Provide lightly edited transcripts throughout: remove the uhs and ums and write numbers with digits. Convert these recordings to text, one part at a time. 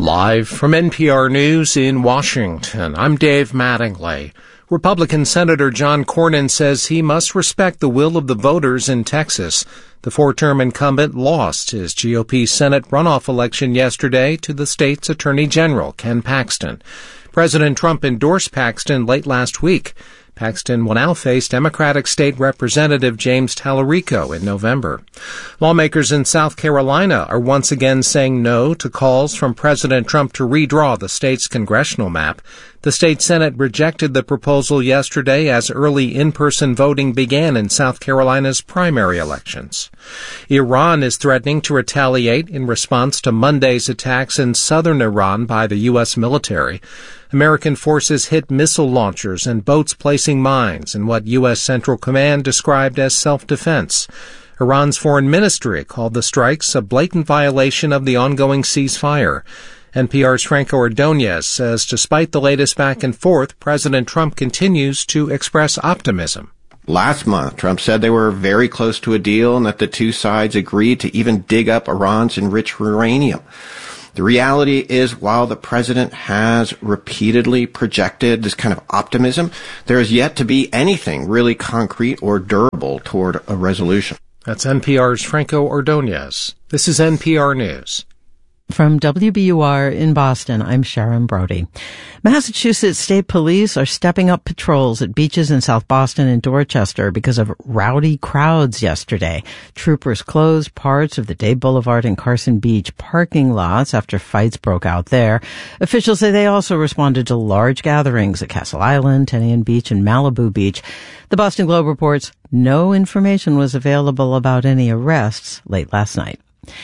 Live from NPR News in Washington, I'm Dave Mattingly. Republican Senator John Cornyn says he must respect the will of the voters in Texas. The four-term incumbent lost his GOP Senate runoff election yesterday to the state's Attorney General, Ken Paxton. President Trump endorsed Paxton late last week. Paxton will now face Democratic State Representative James Tallarico in November. Lawmakers in South Carolina are once again saying no to calls from President Trump to redraw the state's congressional map. The state Senate rejected the proposal yesterday as early in-person voting began in South Carolina's primary elections. Iran is threatening to retaliate in response to Monday's attacks in southern Iran by the U.S. military. American forces hit missile launchers and boats placing mines in what U.S. Central Command described as self-defense. Iran's foreign ministry called the strikes a blatant violation of the ongoing ceasefire. NPR's Franco Ordonez says despite the latest back and forth, President Trump continues to express optimism. Last month, Trump said they were very close to a deal and that the two sides agreed to even dig up Iran's enriched uranium. The reality is, while the president has repeatedly projected this kind of optimism, there is yet to be anything really concrete or durable toward a resolution. That's NPR's Franco Ordonez. This is NPR News. From WBUR in Boston, I'm Sharon Brody. Massachusetts State Police are stepping up patrols at beaches in South Boston and Dorchester because of rowdy crowds yesterday. Troopers closed parts of the Day Boulevard and Carson Beach parking lots after fights broke out there. Officials say they also responded to large gatherings at Castle Island, Tenian Beach, and Malibu Beach. The Boston Globe reports no information was available about any arrests late last night.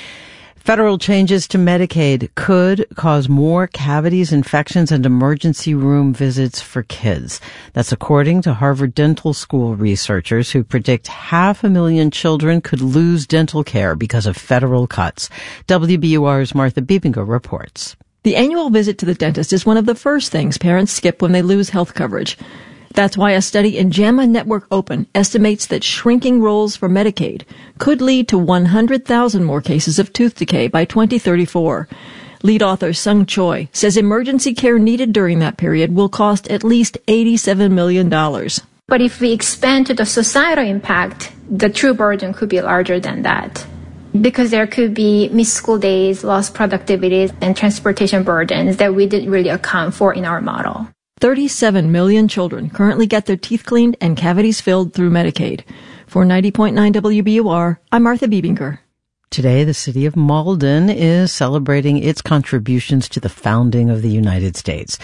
Federal changes to Medicaid could cause more cavities, infections, and emergency room visits for kids. That's according to Harvard Dental School researchers who predict 500,000 children could lose dental care because of federal cuts. WBUR's Martha Biebinger reports. The annual visit to the dentist is one of the first things parents skip when they lose health coverage. That's why a study in JAMA Network Open estimates that shrinking rolls for Medicaid could lead to 100,000 more cases of tooth decay by 2034. Lead author Sung Choi says emergency care needed during that period will cost at least $87 million. But if we expand to the societal impact, the true burden could be larger than that. Because there could be missed school days, lost productivity, and transportation burdens that we didn't really account for in our model. 37 million children currently get their teeth cleaned and cavities filled through Medicaid. For 90.9 WBUR, I'm Martha Biebinger. Today, the city of Malden is celebrating its contributions to the founding of the United States.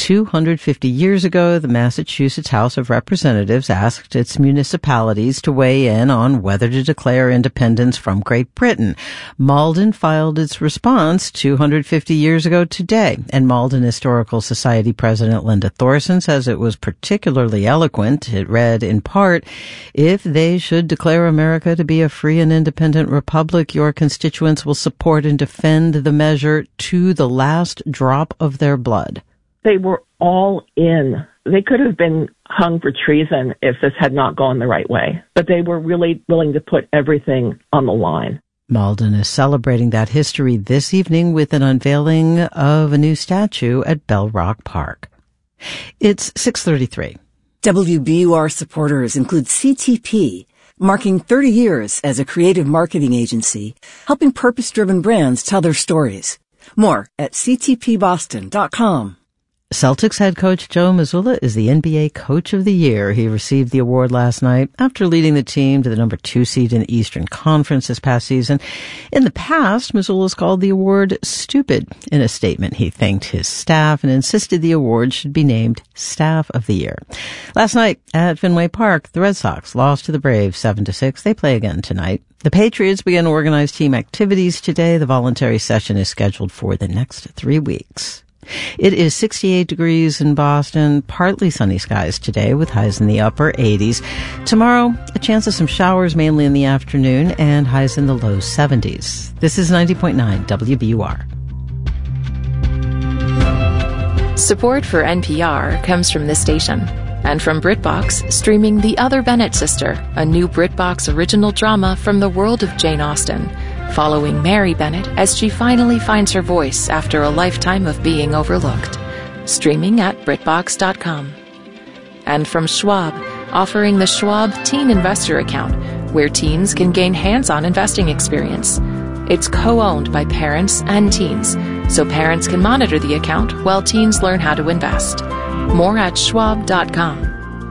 250 years ago, the Massachusetts House of Representatives asked its municipalities to weigh in on whether to declare independence from Great Britain. Malden filed its response 250 years ago today, and Malden Historical Society President Linda Thorson says it was particularly eloquent. It read, in part, "If they should declare America to be a free and independent republic, your constituents will support and defend the measure to the last drop of their blood." They were all in. They could have been hung for treason if this had not gone the right way, but they were really willing to put everything on the line. Malden is celebrating that history this evening with an unveiling of a new statue at Bell Rock Park. It's 6:33. WBUR supporters include CTP, marking 30 years as a creative marketing agency, helping purpose-driven brands tell their stories. More at ctpboston.com. Celtics head coach Joe Mazzulla is the NBA Coach of the Year. He received the award last night after leading the team to the number 2 seed in the Eastern Conference this past season. In the past, Mazzulla's called the award stupid. In a statement, he thanked his staff and insisted the award should be named Staff of the Year. Last night at Fenway Park, the Red Sox lost to the Braves 7-6. They play again tonight. The Patriots begin organized team activities today. The voluntary session is scheduled for the next 3 weeks. It is 68 degrees in Boston, partly sunny skies today with highs in the upper 80s. Tomorrow, a chance of some showers mainly in the afternoon and highs in the low 70s. This is 90.9 WBUR. Support for NPR comes from this station and from BritBox, streaming The Other Bennett Sister, a new BritBox original drama from the world of Jane Austen. following Mary Bennett as she finally finds her voice after a lifetime of being overlooked. Streaming at BritBox.com. And from Schwab, offering the Schwab Teen Investor Account, where teens can gain hands-on investing experience. It's co-owned by parents and teens, so parents can monitor the account while teens learn how to invest. More at Schwab.com.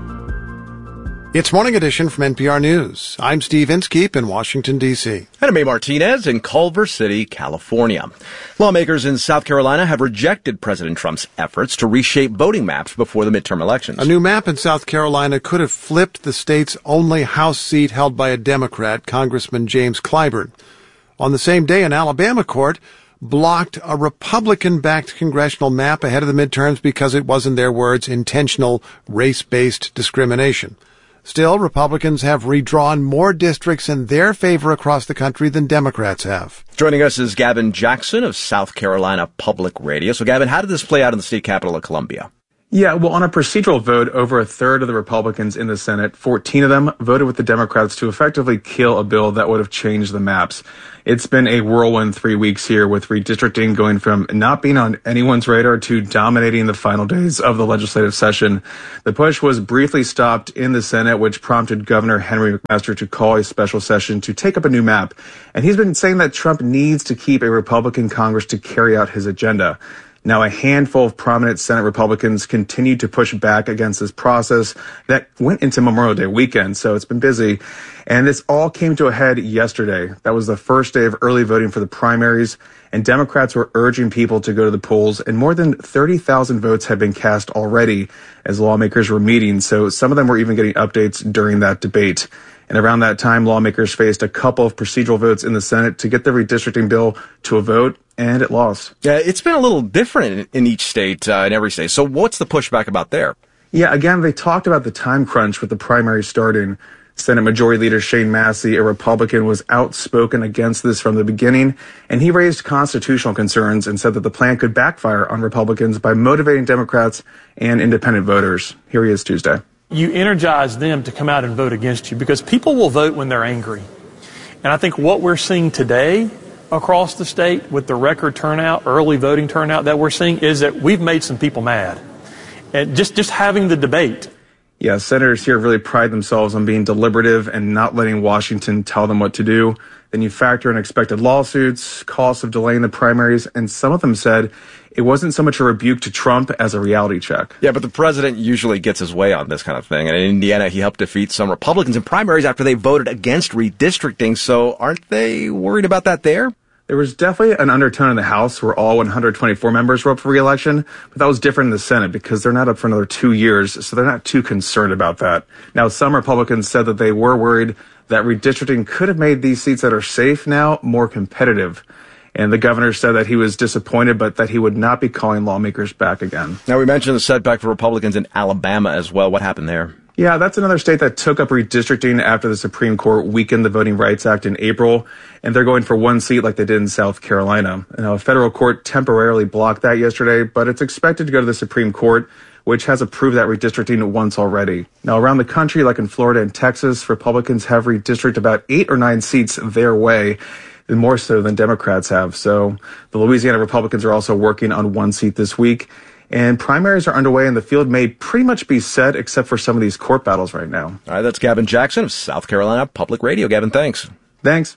It's Morning Edition from NPR News. I'm Steve Inskeep in Washington, D.C. And I'm Mae Martinez in Culver City, California. Lawmakers in South Carolina have rejected President Trump's efforts to reshape voting maps before the midterm elections. A new map in South Carolina could have flipped the state's only House seat held by a Democrat, Congressman James Clyburn. On the same day, an Alabama court blocked a Republican-backed congressional map ahead of the midterms because it was, in their words, intentional race-based discrimination. Still, Republicans have redrawn more districts in their favor across the country than Democrats have. Joining us is Gavin Jackson of South Carolina Public Radio. So, Gavin, how did this play out in the state capital of Columbia? Yeah, well, on a procedural vote, over a third of the Republicans in the Senate, 14 of them, voted with the Democrats to effectively kill a bill that would have changed the maps. It's been a whirlwind 3 weeks here, with redistricting going from not being on anyone's radar to dominating the final days of the legislative session. The push was briefly stopped in the Senate, which prompted Governor Henry McMaster to call a special session to take up a new map. And he's been saying that Trump needs to keep a Republican Congress to carry out his agenda. Now, a handful of prominent Senate Republicans continued to push back against this process that went into Memorial Day weekend, so it's been busy. And this all came to a head yesterday. That was the first day of early voting for the primaries, and Democrats were urging people to go to the polls, and more than 30,000 votes had been cast already as lawmakers were meeting, so some of them were even getting updates during that debate. And around that time, lawmakers faced a couple of procedural votes in the Senate to get the redistricting bill to a vote, and it lost. Yeah, it's been a little different in each state, in every state. So what's the pushback about there? Yeah, again, they talked about the time crunch with the primary starting. Senate Majority Leader Shane Massey, a Republican, was outspoken against this from the beginning, and he raised constitutional concerns and said that the plan could backfire on Republicans by motivating Democrats and independent voters. Here he is Tuesday. You energize them to come out and vote against you because people will vote when they're angry. And I think what we're seeing today across the state with the record turnout, early voting turnout that we're seeing is that we've made some people mad. And just having the debate. Yeah, senators here really pride themselves on being deliberative and not letting Washington tell them what to do. Then you factor in expected lawsuits, costs of delaying the primaries, and some of them said it wasn't so much a rebuke to Trump as a reality check. Yeah, but the president usually gets his way on this kind of thing. And in Indiana, he helped defeat some Republicans in primaries after they voted against redistricting. So aren't they worried about that there? There was definitely an undertone in the House where all 124 members were up for re-election, but that was different in the Senate because they're not up for another 2 years, so they're not too concerned about that. Now, some Republicans said that they were worried that redistricting could have made these seats that are safe now more competitive. And the governor said that he was disappointed, but that he would not be calling lawmakers back again. Now, we mentioned the setback for Republicans in Alabama as well. What happened there? Yeah, that's another state that took up redistricting after the Supreme Court weakened the Voting Rights Act in April, and they're going for one seat like they did in South Carolina. Now, a federal court temporarily blocked that yesterday, but it's expected to go to the Supreme Court, which has approved that redistricting once already. Now, around the country, like in Florida and Texas, Republicans have redistricted about 8 or 9 seats their way, and more so than Democrats have. So the Louisiana Republicans are also working on one seat this week. And primaries are underway, and the field may pretty much be set except for some of these court battles right now. All right, that's Gavin Jackson of South Carolina Public Radio. Gavin, thanks. Thanks.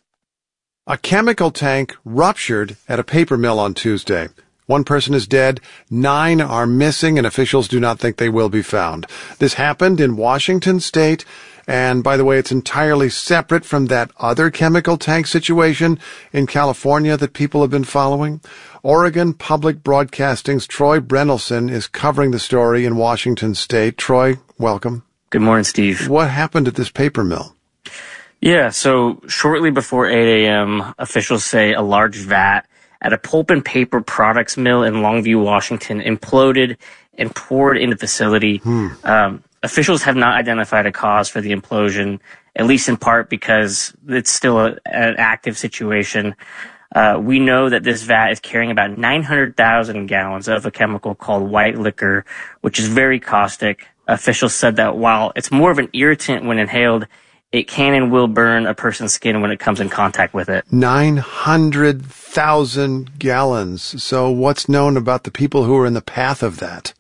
A chemical tank ruptured at a paper mill on Tuesday. 1 person is dead, 9 are missing, and officials do not think they will be found. This happened in Washington State, and by the way, it's entirely separate from that other chemical tank situation in California that people have been following. Oregon Public Broadcasting's Troy Brennelson is covering the story in Washington State. Troy, welcome. Good morning, Steve. What happened at this paper mill? Yeah, so shortly before 8 a.m., officials say a large vat at a pulp and paper products mill in Longview, Washington, imploded and poured into the facility. Officials have not identified a cause for the implosion, at least in part because it's still an active situation. We know that this vat is carrying about 900,000 gallons of a chemical called white liquor, which is very caustic. Officials said that while it's more of an irritant when inhaled, it can and will burn a person's skin when it comes in contact with it. 900,000 gallons. So what's known about the people who are in the path of that?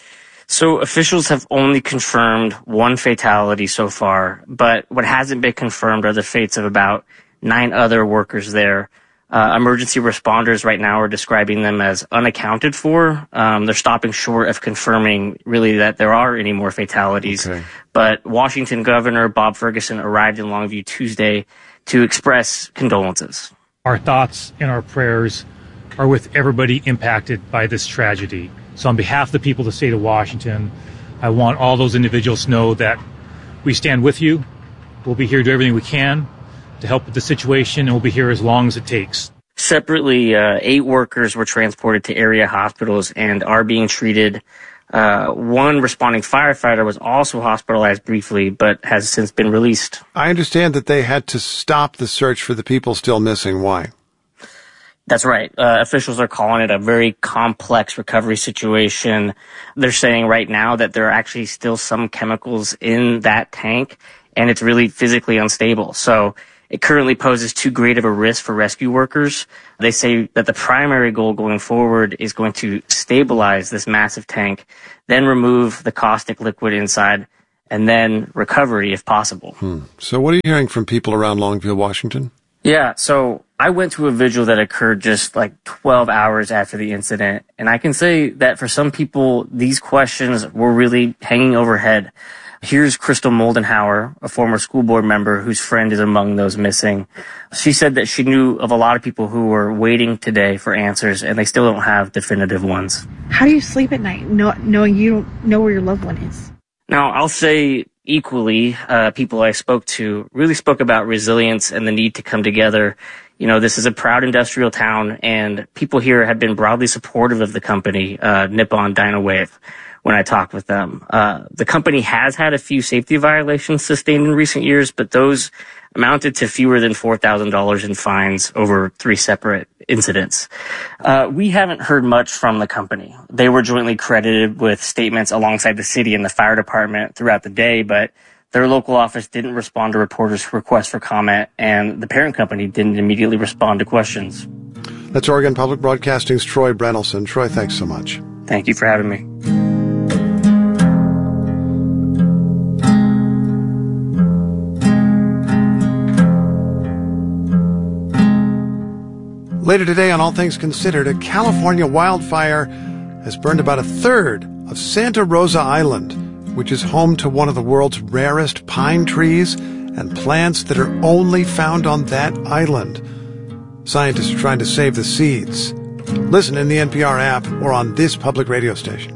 So officials have only confirmed one fatality so far, but what hasn't been confirmed are the fates of about 9 other workers there. Emergency responders right now are describing them as unaccounted for. They're stopping short of confirming really that there are any more fatalities. Okay. But Washington Governor Bob Ferguson arrived in Longview Tuesday to express condolences. Our thoughts and our prayers are with everybody impacted by this tragedy. So on behalf of the people of the state of Washington, I want all those individuals to know that we stand with you. We'll be here to do everything we can to help with the situation, and we'll be here as long as it takes. Separately, 8 workers were transported to area hospitals and are being treated. One responding firefighter was also hospitalized briefly, but has since been released. I understand that they had to stop the search for the people still missing. Why? That's right. Officials are calling it a very complex recovery situation. They're saying right now that there are actually still some chemicals in that tank, and it's really physically unstable. So it currently poses too great of a risk for rescue workers. They say that the primary goal going forward is going to stabilize this massive tank, then remove the caustic liquid inside, and then recovery if possible. So what are you hearing from people around Longview, Washington? Yeah, so I went to a vigil that occurred just like 12 hours after the incident, and I can say that for some people, these questions were really hanging overhead. Here's Crystal Moldenhauer, a former school board member whose friend is among those missing. She said that she knew of a lot of people who were waiting today for answers, and they still don't have definitive ones. How do you sleep at night knowing you don't know where your loved one is? Now, I'll say equally, people I spoke to really spoke about resilience and the need to come together. You know, this is a proud industrial town, and people here have been broadly supportive of the company, Nippon Dynawave, when I talked with them. The company has had a few safety violations sustained in recent years, but those amounted to fewer than $4,000 in fines over 3 separate incidents. We haven't heard much from the company. They were jointly credited with statements alongside the city and the fire department throughout the day, but their local office didn't respond to reporters' requests for comment, and the parent company didn't immediately respond to questions. That's Oregon Public Broadcasting's Troy Brenelson. Troy, thanks so much. Thank you for having me. Later today on All Things Considered, a California wildfire has burned about a third of Santa Rosa Island, which is home to one of the world's rarest pine trees and plants that are only found on that island. Scientists are trying to save the seeds. Listen in the NPR app or on this public radio station.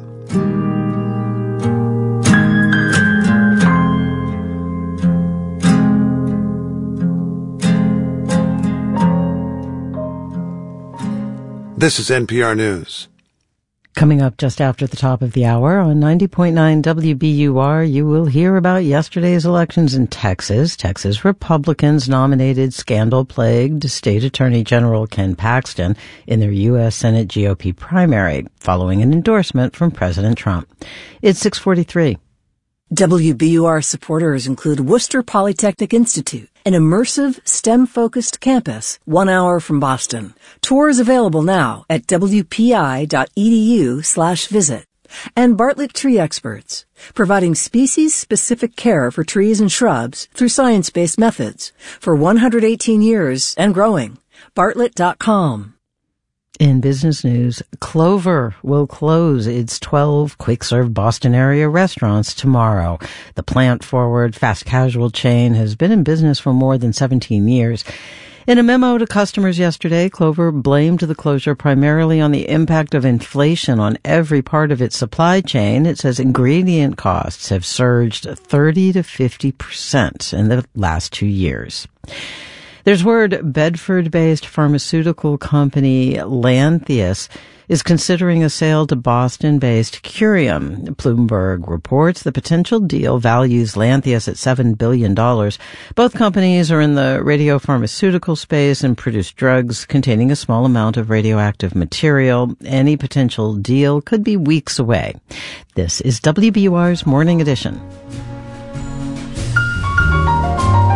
This is NPR News. Coming up just after the top of the hour on 90.9 WBUR, you will hear about yesterday's elections in Texas. Texas Republicans nominated scandal-plagued State Attorney General Ken Paxton in their U.S. Senate GOP primary, following an endorsement from President Trump. It's 6:43. WBUR supporters include Worcester Polytechnic Institute, an immersive, STEM-focused campus 1 hour from Boston. Tours available now at wpi.edu/visit. And Bartlett Tree Experts, providing species-specific care for trees and shrubs through science-based methods for 118 years and growing. Bartlett.com. In business news, Clover will close its 12 quick-serve Boston area restaurants tomorrow. The plant-forward fast casual chain has been in business for more than 17 years. In a memo to customers yesterday, Clover blamed the closure primarily on the impact of inflation on every part of its supply chain. It says ingredient costs have surged 30 to 50% in the last 2 years. There's word Bedford-based pharmaceutical company Lantheus is considering a sale to Boston-based Curium. Bloomberg reports the potential deal values Lantheus at $7 billion. Both companies are in the radiopharmaceutical space and produce drugs containing a small amount of radioactive material. Any potential deal could be weeks away. This is WBUR's Morning Edition.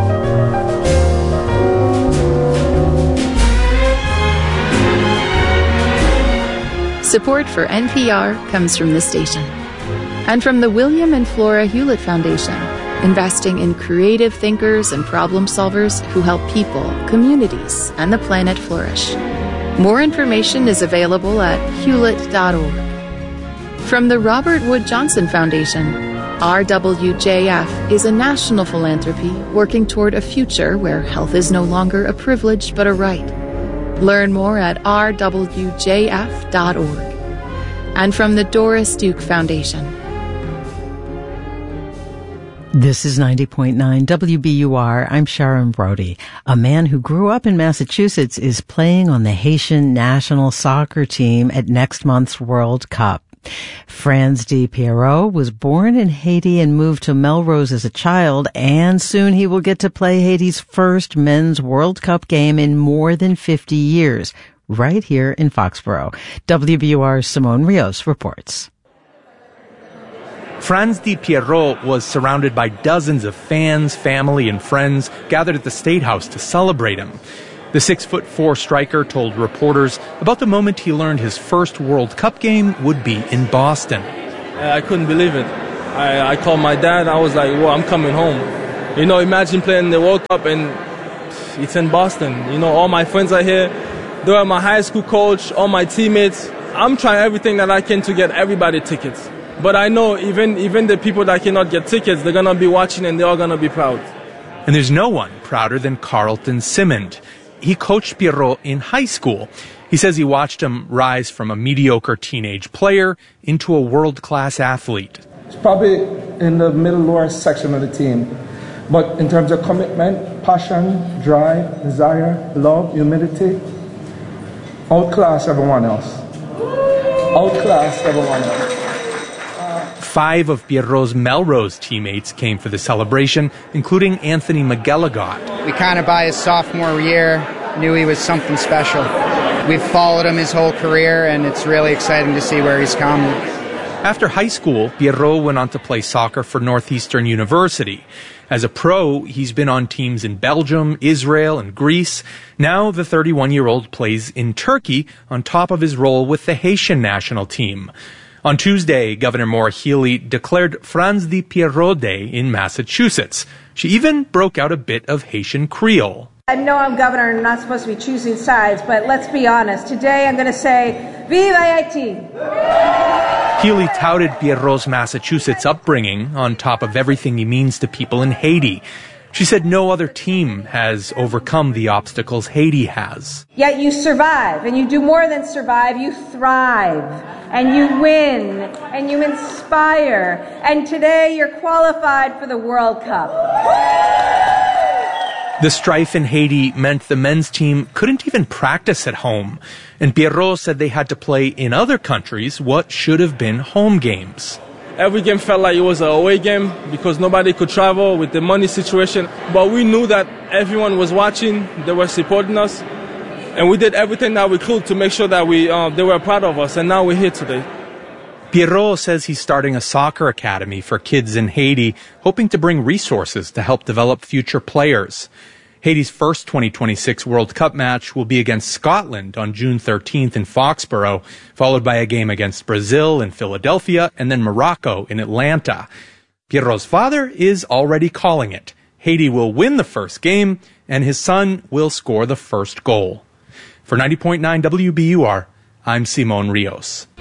Support for NPR comes from this station. And from the William and Flora Hewlett Foundation, investing in creative thinkers and problem solvers who help people, communities, and the planet flourish. More information is available at hewlett.org. From the Robert Wood Johnson Foundation, RWJF is a national philanthropy working toward a future where health is no longer a privilege but a right. Learn more at rwjf.org. And from the Doris Duke Foundation. This is 90.9 WBUR. I'm Sharon Brody. A man who grew up in Massachusetts is playing on the Haitian national soccer team at next month's World Cup. Franz D. Pierrot was born in Haiti and moved to Melrose as a child, and soon he will get to play Haiti's first men's World Cup game in more than 50 years, right here in Foxborough. WBUR's Simone Rios reports. Franz D. Pierrot was surrounded by dozens of fans, family, and friends gathered at the State House to celebrate him. The 6'4" striker told reporters about the moment he learned his first World Cup game would be in Boston. I couldn't believe it. I called my dad. I was like, well, I'm coming home. You know, imagine playing the World Cup and it's in Boston. You know, all my friends are here. They are my high school coach, all my teammates. I'm trying everything that I can to get everybody tickets. But I know even the people that cannot get tickets, they're going to be watching and they're all going to be proud. And there's no one prouder than Carlton Simond. He coached Pierrot in high school. He says he watched him rise from a mediocre teenage player into a world-class athlete. It's probably in the middle lower section of the team. But in terms of commitment, passion, drive, desire, love, humility, outclass everyone else. Outclass everyone else. 5 of Pierrot's Melrose teammates came for the celebration, including Anthony McGilligot. We kind of by his sophomore year knew he was something special. We've followed him his whole career, and it's really exciting to see where he's come. After high school, Pierrot went on to play soccer for Northeastern University. As a pro, he's been on teams in Belgium, Israel, and Greece. Now the 31-year-old plays in Turkey on top of his role with the Haitian national team. On Tuesday, Governor Maura Healey declared Franz D. Pierrot Day in Massachusetts. She even broke out a bit of Haitian Creole. I know I'm governor and I'm not supposed to be choosing sides, but let's be honest. Today I'm going to say, Viva Haiti! Healey touted Pierrot's Massachusetts upbringing on top of everything he means to people in Haiti. She said no other team has overcome the obstacles Haiti has. Yet you survive, and you do more than survive, you thrive, and you win, and you inspire, and today you're qualified for the World Cup. The strife in Haiti meant the men's team couldn't even practice at home, and Pierrot said they had to play in other countries what should have been home games. Every game felt like it was an away game because nobody could travel with the money situation. But we knew that everyone was watching, they were supporting us, and we did everything that we could to make sure that they were proud of us, and now we're here today. Pierrot says he's starting a soccer academy for kids in Haiti, hoping to bring resources to help develop future players. Haiti's first 2026 World Cup match will be against Scotland on June 13th in Foxborough, followed by a game against Brazil in Philadelphia and then Morocco in Atlanta. Pierrot's father is already calling it. Haiti will win the first game, and his son will score the first goal. For 90.9 WBUR, I'm Simone Rios.